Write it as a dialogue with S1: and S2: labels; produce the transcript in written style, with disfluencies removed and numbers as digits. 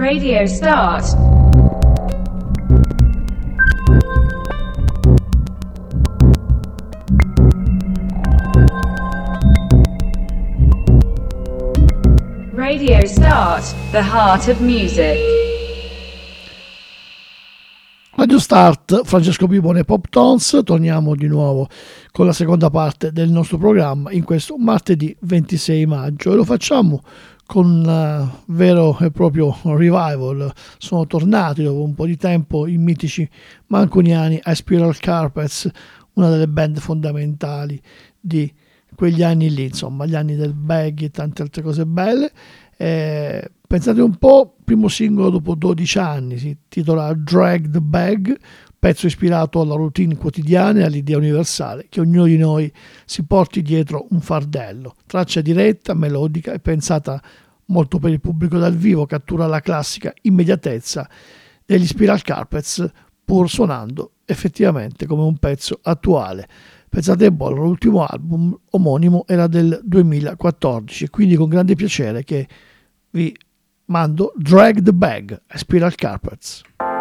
S1: Radio start. Radio Start, the heart of music.
S2: Radio Start, Francesco Pipone Pop Tones. Torniamo di nuovo con la seconda parte del nostro programma in questo martedì 26 maggio e lo facciamo con un vero e proprio revival. Sono tornati dopo un po' di tempo i mitici mancuniani ai Spiral Carpets, una delle band fondamentali di quegli anni lì, insomma, gli anni del Baggy e tante altre cose belle. Pensate un po', primo singolo dopo 12 anni, si intitola Drag the Bag, pezzo ispirato alla routine quotidiana e all'idea universale che ognuno di noi si porti dietro un fardello. Traccia diretta, melodica e pensata molto per il pubblico dal vivo, cattura la classica immediatezza degli Spiral Carpets pur suonando effettivamente come un pezzo attuale. Pensate un po', l'ultimo album omonimo era del 2014, quindi con grande piacere che vi mando Drag the Bag a Spiral Carpets.